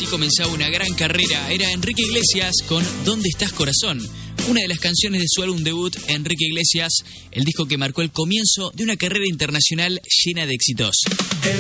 así comenzaba una gran carrera. Era Enrique Iglesias con ¿Dónde estás, corazón? Una de las canciones de su álbum debut, Enrique Iglesias, el disco que marcó el comienzo de una carrera internacional llena de éxitos.